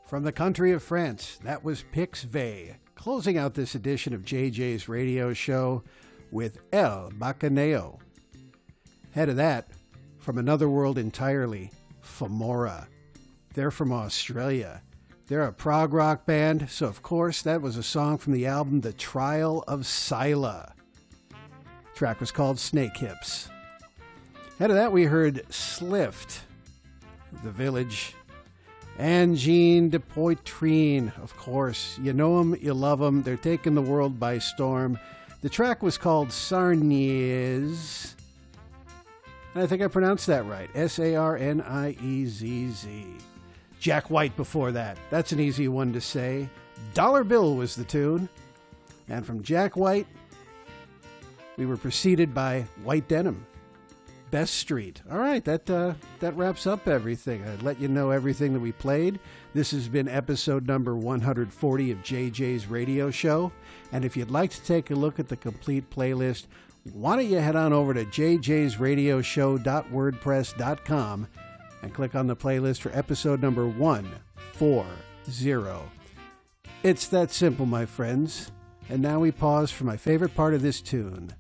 From the country of France, that was Pix Vey, closing out this edition of JJ's radio show with El Bacaneo. Ahead of that, from another world entirely, Famora. They're from Australia. They're a prog rock band, so of course that was a song from the album The Trial of Scylla. The track was called Snake Hips. Ahead of that we heard Slift, The Village, and Jean de Poitrine, of course. You know them, you love them. They're taking the world by storm. The track was called Sarniez. And I think I pronounced that right. Sarniezz. Jack White before that. That's an easy one to say. Dollar Bill was the tune. And from Jack White, we were preceded by White Denim. Best Street. All right, that wraps up everything. I'd let you know everything that we played. This has been episode number 140 of JJ's radio show. And if you'd like to take a look at the complete playlist, why don't you head on over to jjsradioshow.wordpress.com and click on the playlist for episode number 140. It's that simple, my friends. And now we pause for my favorite part of this tune.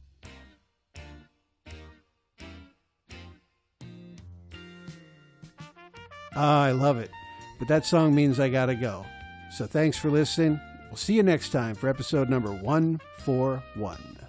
I love it. But that song means I gotta go. So thanks for listening. We'll see you next time for episode number 141.